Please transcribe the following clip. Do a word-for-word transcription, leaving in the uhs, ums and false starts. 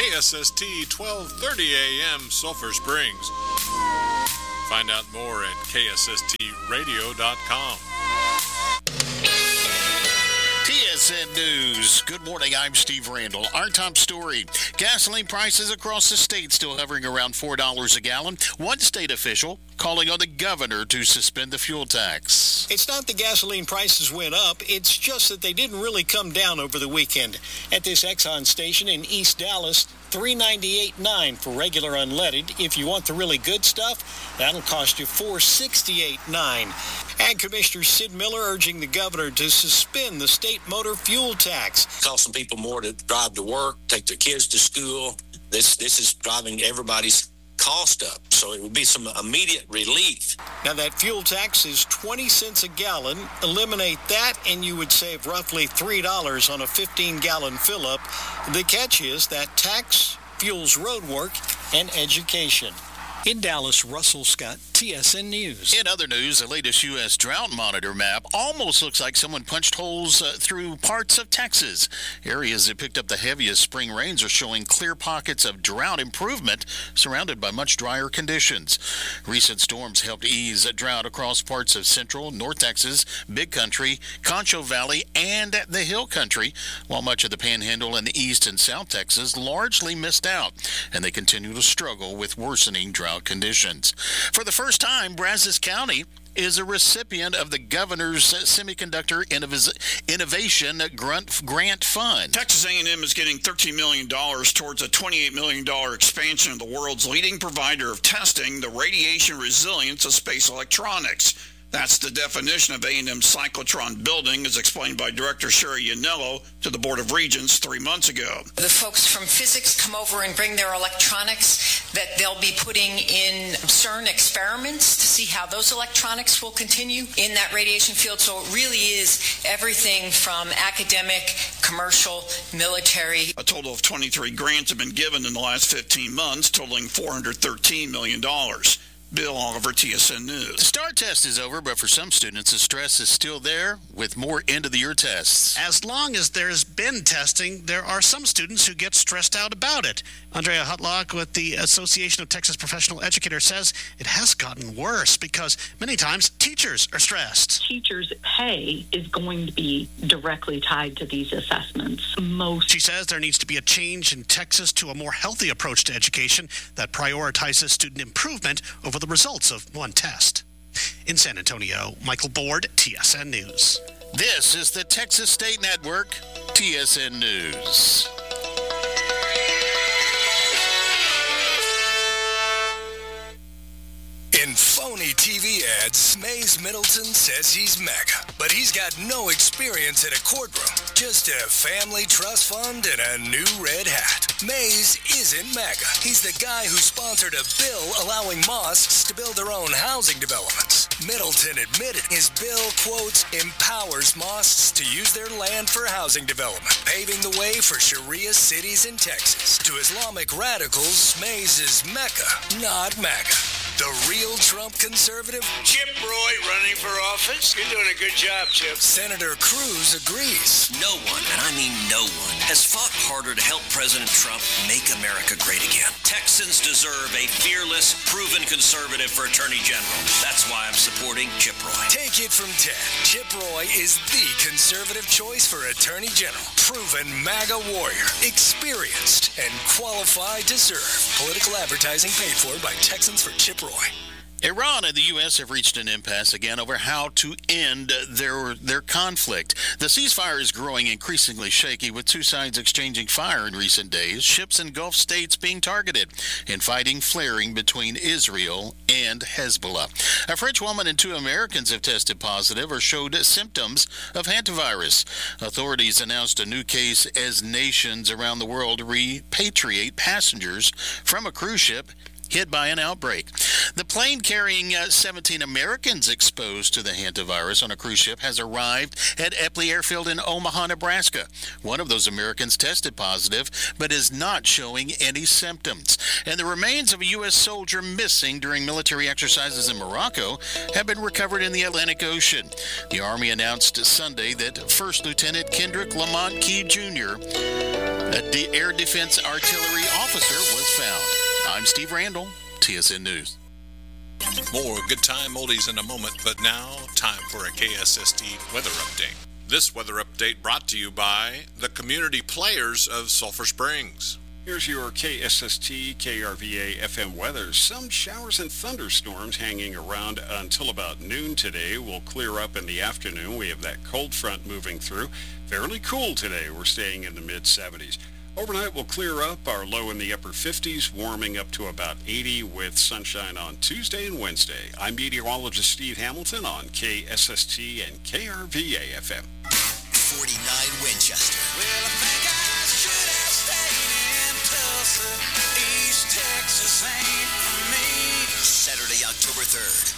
K S S T twelve thirty A M Sulphur Springs. Find out more at K S S T radio dot com. T S N News. Good morning, I'm Steve Randall. Our top story, gasoline prices across the state still hovering around four dollars a gallon. One state official calling on the governor to suspend the fuel tax. It's not the gasoline prices went up, it's just that they didn't really come down over the weekend. At this Exxon station in East Dallas, three ninety-eight nine for regular unleaded. If you want the really good stuff, that'll cost you four sixty-eight nine. Ag Commissioner Sid Miller urging the governor to suspend the state motor fuel tax. Costing people more to drive to work, take their kids to school. This this is driving everybody's cost up, so it would be some immediate relief. Now that fuel tax is twenty cents a gallon. Eliminate that and you would save roughly three dollars on a fifteen gallon fill-up. The catch is that tax fuels road work and education. In Dallas, Russell Scott, T S N News. In other news, the latest U S drought monitor map almost looks like someone punched holes uh, through parts of Texas. Areas that picked up the heaviest spring rains are showing clear pockets of drought improvement, surrounded by much drier conditions. Recent storms helped ease drought across parts of central, north Texas, Big Country, Concho Valley, and the Hill Country, while much of the Panhandle and the east and south Texas largely missed out, and they continue to struggle with worsening drought conditions. For the first time, Brazos County is a recipient of the governor's Semiconductor Innovation Grant Fund. Texas A and M is getting thirteen million dollars towards a twenty-eight million dollars expansion of the world's leading provider of testing the radiation resilience of space electronics. That's the definition of A and M's cyclotron building, as explained by Director Sherry Yanello to the Board of Regents three months ago. The folks from physics come over and bring their electronics that they'll be putting in CERN experiments to see how those electronics will continue in that radiation field. So it really is everything from academic, commercial, military. A total of twenty-three grants have been given in the last fifteen months, totaling four hundred thirteen million dollars. Bill Oliver, T S N News. The STAR test is over, but for some students, the stress is still there with more end-of-the-year tests. As long as there's been testing, there are some students who get stressed out about it. Andrea Hutlock with the Association of Texas Professional Educators says it has gotten worse because many times teachers are stressed. Teachers' pay is going to be directly tied to these assessments. Most. She says there needs to be a change in Texas to a more healthy approach to education that prioritizes student improvement over the results of one test. In San Antonio, Michael Board, T S N News. This is the Texas State Network, T S N News. In phony T V ads, Mays Middleton says he's mega, but he's got no experience in a courtroom, just a family trust fund and a new red hat. Mays isn't mega. He's the guy who sponsored a bill allowing mosques to build their own housing developments. Middleton admitted his bill, quotes, empowers mosques to use their land for housing development, paving the way for Sharia cities in Texas. To Islamic radicals, Mays is Mecca, not MAGA. The real Trump conservative? Chip Roy running for office. You're doing a good job, Chip. Senator Cruz agrees. No one, and I mean no one, has fought harder to help President Trump make America great again. Texans deserve a fearless, proven conservative for Attorney General. That's why I'm supporting Chip Roy. Take it from Ted. Chip Roy is the conservative choice for Attorney General. Proven MAGA warrior. Experienced and qualified to serve. Political advertising paid for by Texans for Chip Roy. Iran and the U S have reached an impasse again over how to end their their conflict. The ceasefire is growing increasingly shaky, with two sides exchanging fire in recent days, ships in Gulf states being targeted, and fighting flaring between Israel and Hezbollah. A French woman and two Americans have tested positive or showed symptoms of hantavirus. Authorities announced a new case as nations around the world repatriate passengers from a cruise ship hit by an outbreak. The plane carrying uh, seventeen Americans exposed to the hantavirus on a cruise ship has arrived at Epley Airfield in Omaha, Nebraska. One of those Americans tested positive, but is not showing any symptoms. And the remains of a U S soldier missing during military exercises in Morocco have been recovered in the Atlantic Ocean. The Army announced Sunday that First Lieutenant Kendrick Lamont Key Junior, a The air defense artillery officer was found. I'm Steve Randall, T S N News. More good time oldies in a moment, but now time for a K S S T weather update. This weather update brought to you by the community players of Sulphur Springs. Here's your K S S T, K R V A F M weather. Some showers and thunderstorms hanging around until about noon today. Will clear up in the afternoon. We have that cold front moving through. Fairly cool today. We're staying in the mid seventies. Overnight will clear up, our low in the upper fifties, warming up to about eighty with sunshine on Tuesday and Wednesday. I'm meteorologist Steve Hamilton on K S S T and K R V A F M. forty-nine Winchester. Well, I think I should have stayed in Tulsa. East Texas ain't for me. Saturday, October third.